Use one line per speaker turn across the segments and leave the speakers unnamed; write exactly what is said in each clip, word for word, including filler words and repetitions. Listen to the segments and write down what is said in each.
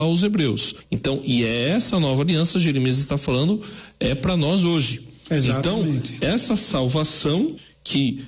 aos hebreus. Então, e é essa nova aliança, Jeremias está falando, é para nós hoje.
Exatamente.
Então, essa salvação que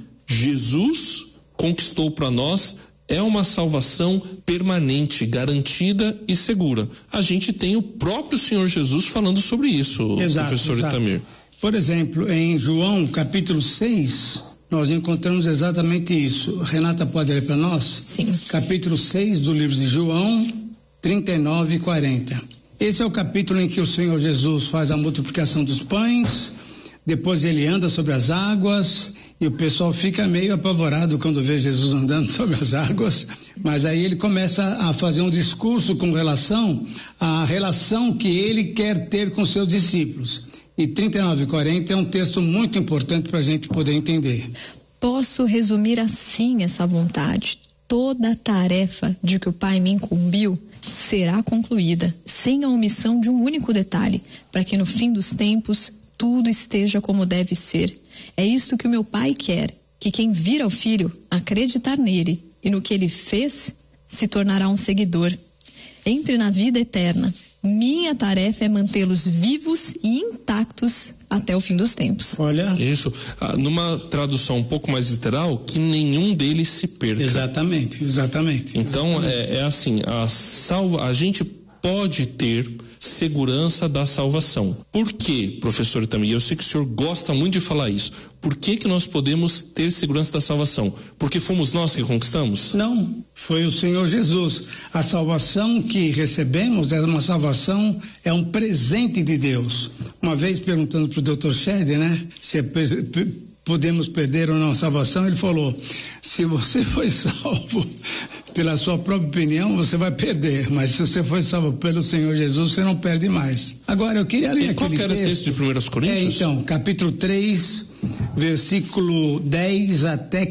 Jesus conquistou para nós é uma salvação permanente, garantida e segura. A gente tem o próprio Senhor Jesus falando sobre isso,
exato,
professor
exato.
Itamir.
Por exemplo, em João capítulo seis, nós encontramos exatamente isso. Renata, pode ler para nós?
Sim.
Capítulo seis do livro de João, trinta e nove e quarenta. Esse é o capítulo em que o Senhor Jesus faz a multiplicação dos pães, depois ele anda sobre as águas, e o pessoal fica meio apavorado quando vê Jesus andando sobre as águas, mas aí ele começa a fazer um discurso com relação à relação que ele quer ter com seus discípulos. E trinta e nove e quarenta é um texto muito importante para a gente poder entender.
Posso resumir assim essa vontade: toda a tarefa de que o Pai me incumbiu será concluída, sem a omissão de um único detalhe, para que no fim dos tempos tudo esteja como deve ser. É isto que o meu Pai quer, que quem vir ao Filho acreditar nele e no que ele fez, se tornará um seguidor. Entre na vida eterna. Minha tarefa é mantê-los vivos e intactos até o fim dos tempos.
Olha.
Isso. Numa tradução um pouco mais literal, que nenhum deles se perca.
Exatamente, exatamente.
Então,
exatamente.
É, é assim, a, salva, a gente pode ter segurança da salvação. Por quê, professor Itamir? Eu sei que o senhor gosta muito de falar isso. Por que que nós podemos ter segurança da salvação? Porque fomos nós que conquistamos?
Não, foi o Senhor Jesus. A salvação que recebemos é uma salvação, é um presente de Deus. Uma vez perguntando para o doutor Shed, né, se é per, per, podemos perder ou não a salvação, ele falou: se você foi salvo pela sua própria opinião, você vai perder, mas se você foi salvo pelo Senhor Jesus, você não perde mais. Agora, eu queria ler
e
aquele
qual que era
texto.
o texto de Primeiros Coríntios?
É, então, capítulo três, versículo dez até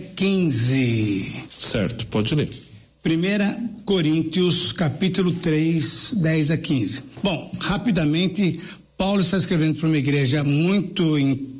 quinze.
Certo, pode ler.
Primeira Coríntios, capítulo três, dez a quinze. Bom, rapidamente, Paulo está escrevendo para uma igreja muito importante,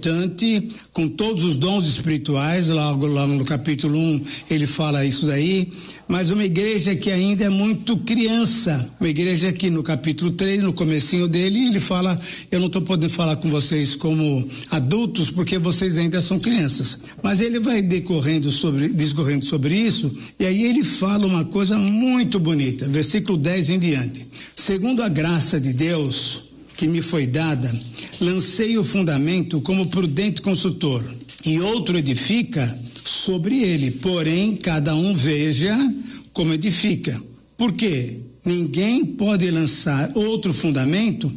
com todos os dons espirituais, logo, logo no capítulo um ele fala isso daí, mas uma igreja que ainda é muito criança, uma igreja que no capítulo três, no comecinho dele, ele fala: eu não estou podendo falar com vocês como adultos, porque vocês ainda são crianças, mas ele vai decorrendo sobre, discorrendo sobre isso, e aí ele fala uma coisa muito bonita, versículo dez em diante: segundo a graça de Deus que me foi dada, lancei o fundamento como prudente consultor, e outro edifica sobre ele, porém cada um veja como edifica. Por quê? Ninguém pode lançar outro fundamento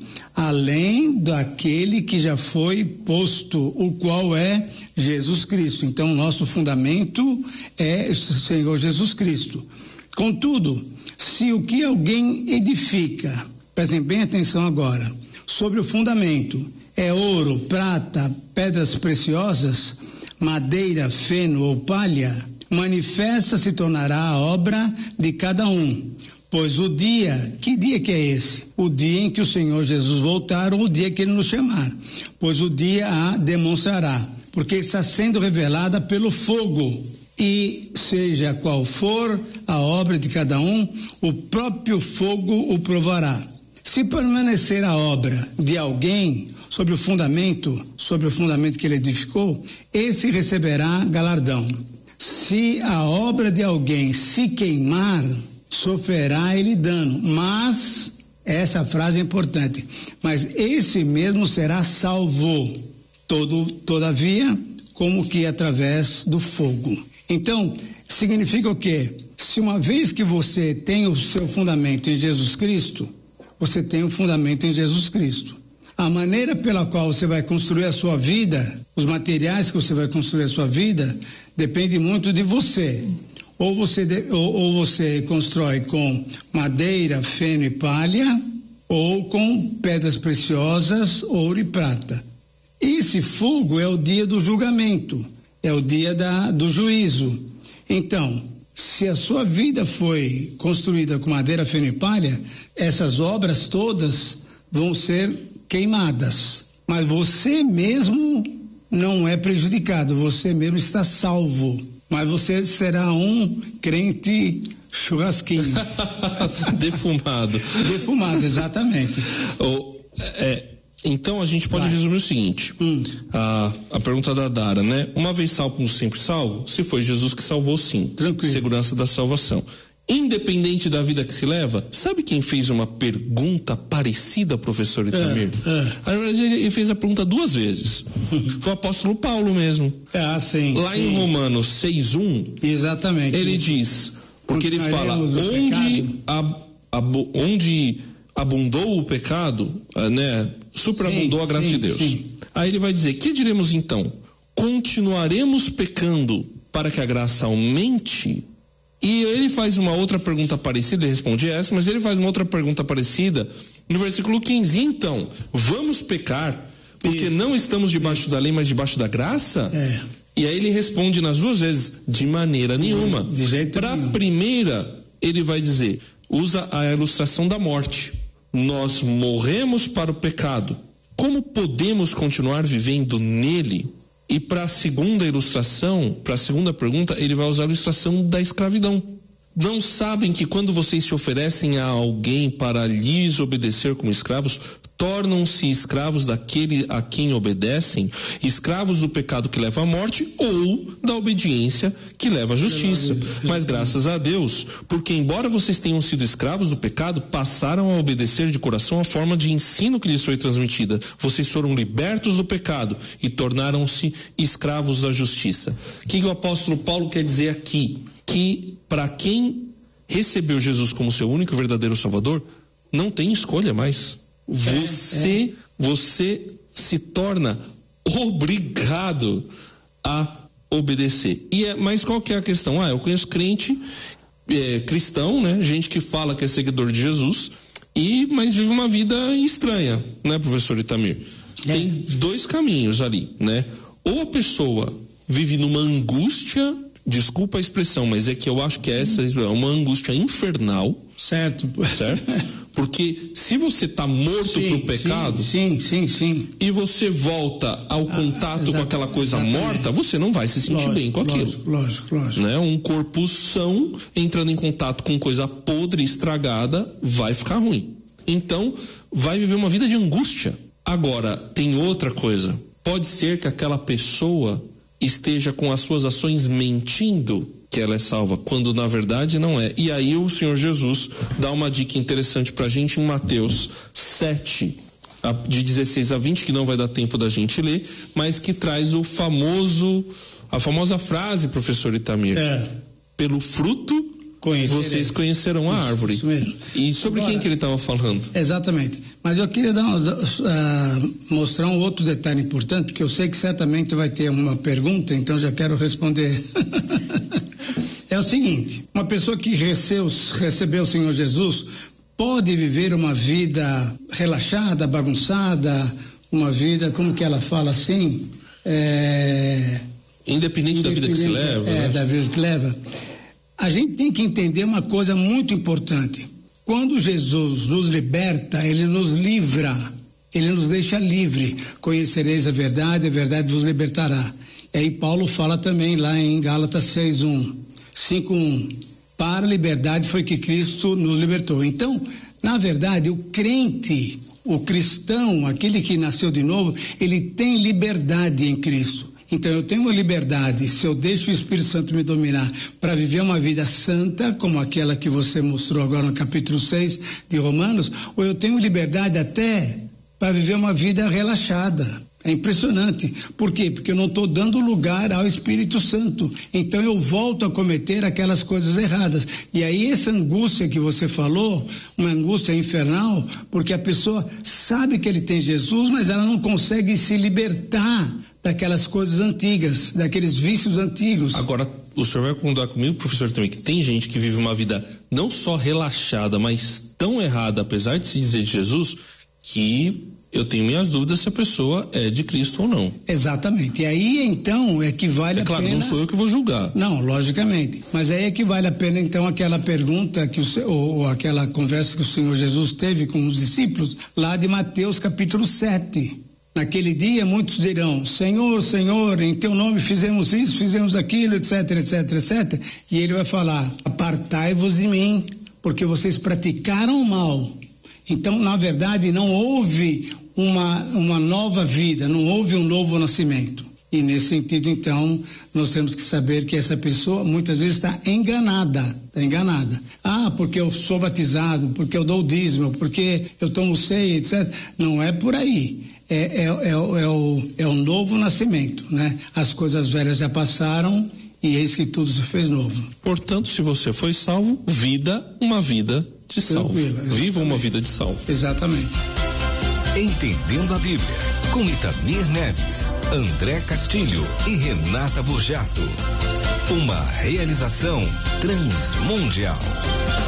além daquele que já foi posto, o qual é Jesus Cristo. Então, nosso fundamento é o Senhor Jesus Cristo. Contudo, se o que alguém edifica, prestem bem atenção agora, sobre o fundamento é ouro, prata, pedras preciosas, madeira, feno ou palha, manifesta se tornará a obra de cada um, pois o dia, que dia que é esse? O dia em que o Senhor Jesus voltar, ou o dia que ele nos chamar, pois o dia a demonstrará, porque está sendo revelada pelo fogo, e seja qual for a obra de cada um, o próprio fogo o provará. Se permanecer a obra de alguém sobre o fundamento, sobre o fundamento que ele edificou, esse receberá galardão. Se a obra de alguém se queimar, sofrerá ele dano, mas, essa frase é importante, mas esse mesmo será salvo, todo, todavia, como que através do fogo. Então, significa o quê? Se uma vez que você tem o seu fundamento em Jesus Cristo, você tem um fundamento em Jesus Cristo. A maneira pela qual você vai construir a sua vida, os materiais que você vai construir a sua vida, depende muito de você. Ou você, de, ou, ou você constrói com madeira, feno e palha, ou com pedras preciosas, ouro e prata. Esse fogo é o dia do julgamento, é o dia da, do juízo. Então, se a sua vida foi construída com madeira, feno e palha, essas obras todas vão ser queimadas. Mas você mesmo não é prejudicado, você mesmo está salvo. Mas você será um crente Churrasquinho.
Defumado.
Defumado, exatamente.
Oh, é, então a gente pode
Vai.
resumir o seguinte: hum. a, a pergunta da Dara, né? Uma vez salvo, sempre salvo? Se foi Jesus que salvou, sim.
Tranquilo.
Segurança da salvação. Independente da vida que se leva, sabe quem fez uma pergunta parecida, professor Itamir? É, é. Ele fez a pergunta duas vezes. Foi o apóstolo Paulo mesmo.
Ah, sim.
Lá
sim.
em Romanos seis, um,
exatamente.
Ele diz, porque ele fala, onde, ab, ab, onde abundou o pecado, né? Superabundou sim, a graça
sim,
de Deus. Sim. Aí ele vai dizer, que diremos então? Continuaremos pecando para que a graça aumente? E ele faz uma outra pergunta parecida, ele responde essa, mas ele faz uma outra pergunta parecida no versículo quinze. Então, vamos pecar porque e... não estamos debaixo da lei, mas debaixo da graça?
É.
E aí ele responde nas duas vezes, de maneira nenhuma.
De jeito
Para
nenhum.
a primeira, ele vai dizer, usa a ilustração da morte. Nós morremos para o pecado. Como podemos continuar vivendo nele? E para a segunda ilustração, para a segunda pergunta, ele vai usar a ilustração da escravidão. Não sabem que quando vocês se oferecem a alguém para lhes obedecer como escravos, tornam-se escravos daquele a quem obedecem, escravos do pecado que leva à morte ou da obediência que leva à justiça. Mas graças a Deus, porque embora vocês tenham sido escravos do pecado, passaram a obedecer de coração a forma de ensino que lhes foi transmitida. Vocês foram libertos do pecado e tornaram-se escravos da justiça. O que o apóstolo Paulo quer dizer aqui? Que para quem recebeu Jesus como seu único e verdadeiro Salvador, não tem escolha mais. Você, é, é. você se torna obrigado a obedecer. E é, mas qual que é a questão? Ah, eu conheço crente, é, cristão, né? Gente que fala que é seguidor de Jesus, e, mas vive uma vida estranha, né, professor Itamir? É. Tem dois caminhos ali, né? Ou a pessoa vive numa angústia, desculpa a expressão, mas é que eu acho que essa é uma angústia infernal.
Certo.
Certo? Porque se você está morto sim, pro pecado,
sim, sim, sim, sim.
e você volta ao contato ah, com aquela coisa exatamente. morta, você não vai se sentir
lógico,
bem com aquilo.
Lógico, lógico, lógico.
Né? Um corpo são entrando em contato com coisa podre, estragada, vai ficar ruim. Então, vai viver uma vida de angústia. Agora, tem outra coisa. Pode ser que aquela pessoa esteja com as suas ações mentindo que ela é salva, quando na verdade não é. E aí o Senhor Jesus dá uma dica interessante pra gente em Mateus sete, de dezesseis a vinte, que não vai dar tempo da gente ler, mas que traz o famoso, a famosa frase, professor Itamir, é. Pelo fruto vocês conhecerão a árvore. Isso mesmo. E sobre Agora, quem que ele estava falando?
Exatamente. Mas eu queria dar, uh, mostrar um outro detalhe importante, porque eu sei que certamente vai ter uma pergunta, então já quero responder. É o seguinte, uma pessoa que recebeu, recebeu o Senhor Jesus pode viver uma vida relaxada, bagunçada, uma vida, como que ela fala assim? É,
independente, independente da vida que se leva.
É,
né?
da vida que leva. A gente tem que entender uma coisa muito importante. Quando Jesus nos liberta, ele nos livra, ele nos deixa livre. Conhecereis a verdade, a verdade vos libertará. E aí Paulo fala também lá em Gálatas seis, um, cinco, um. Para a liberdade foi que Cristo nos libertou. Então, na verdade, o crente, o cristão, aquele que nasceu de novo, ele tem liberdade em Cristo. Então eu tenho uma liberdade, se eu deixo o Espírito Santo me dominar para viver uma vida santa, como aquela que você mostrou agora no capítulo seis de Romanos, ou eu tenho liberdade até para viver uma vida relaxada. É impressionante. Por quê? Porque eu não estou dando lugar ao Espírito Santo. Então eu volto a cometer aquelas coisas erradas. E aí essa angústia que você falou, uma angústia infernal, porque a pessoa sabe que ele tem Jesus, mas ela não consegue se libertar daquelas coisas antigas, daqueles vícios antigos.
Agora, o senhor vai concordar comigo, professor, também, que tem gente que vive uma vida não só relaxada, mas tão errada, apesar de se dizer Jesus, que eu tenho minhas dúvidas se a pessoa é de Cristo ou não.
Exatamente. E aí, então, é que vale
é
a
claro,
pena...
não sou eu que vou julgar.
Não, logicamente. Mas aí é que vale a pena, então, aquela pergunta, que o, ou, ou aquela conversa que o Senhor Jesus teve com os discípulos, lá de Mateus capítulo sete. Naquele dia muitos dirão: Senhor, Senhor, em teu nome fizemos isso, fizemos aquilo, etc, etc, etcétera. E ele vai falar: apartai-vos de mim, porque vocês praticaram o mal. Então, na verdade, não houve uma, uma nova vida, não houve um novo nascimento. E nesse sentido, então, nós temos que saber que essa pessoa muitas vezes está enganada, está enganada. Ah, porque eu sou batizado, porque eu dou o dízimo, porque eu tomo ceia, etcétera. Não é por aí. É, é, é, é, o, é o novo nascimento, né? As coisas velhas já passaram e eis que tudo se fez novo.
Portanto, se você foi salvo, vida, uma vida de salvo. Viva uma vida de salvo.
Exatamente.
Entendendo a Bíblia, com Itamir Neves, André Castilho e Renata Burjato. Uma realização Transmundial.